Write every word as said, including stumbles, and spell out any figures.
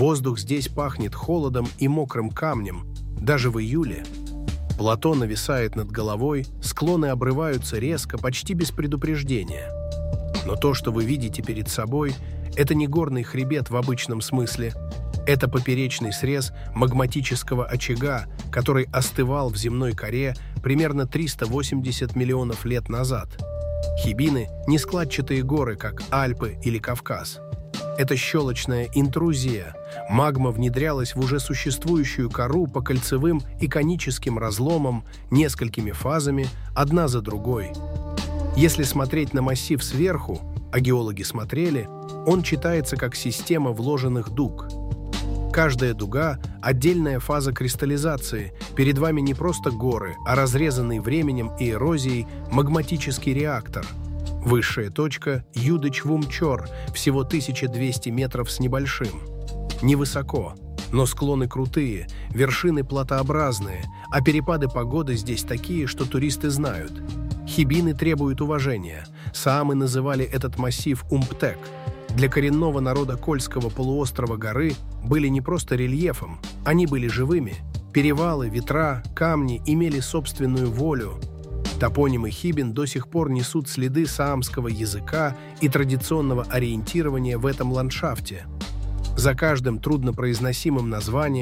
Воздух здесь пахнет холодом и мокрым камнем, даже в июле. Плато нависает над головой, склоны обрываются резко, почти без предупреждения. Но то, что вы видите перед собой, это не горный хребет в обычном смысле. Это поперечный срез магматического очага, который остывал в земной коре примерно триста восемьдесят миллионов лет назад. Хибины – не складчатые горы, как Альпы или Кавказ. Это щелочная интрузия. Магма внедрялась в уже существующую кору по кольцевым и коническим разломам, несколькими фазами, одна за другой. Если смотреть на массив сверху, а геологи смотрели, он читается как система вложенных дуг. Каждая дуга – отдельная фаза кристаллизации. Перед вами не просто горы, а разрезанный временем и эрозией магматический реактор. Высшая точка – Юдыч-Вумчор, всего тысяча двести метров с небольшим. Невысоко, но склоны крутые, вершины платообразные, а перепады погоды здесь такие, что туристы знают. Хибины требуют уважения. Саамы называли этот массив Умптек. Для коренного народа Кольского полуострова горы были не просто рельефом, они были живыми. Перевалы, ветра, камни имели собственную волю. Топонимы Хибин до сих пор несут следы саамского языка и традиционного ориентирования в этом ландшафте. За каждым труднопроизносимым названием